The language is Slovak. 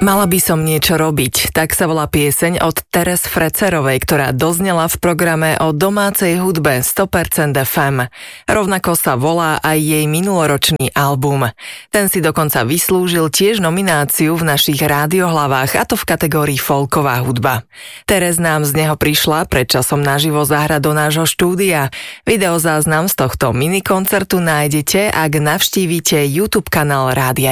Mala by som niečo robiť, tak sa volá pieseň od Teres Frecerovej, ktorá doznela v programe o domácej hudbe 100% FM. Rovnako sa volá aj jej minuloročný album. Ten si dokonca vyslúžil tiež nomináciu v našich rádiohlavách, a to v kategórii folková hudba. Teres nám z neho prišla pred časom naživo zahrať do nášho štúdia. Videozáznam z tohto minikoncertu nájdete, ak navštívite YouTube kanál Rádia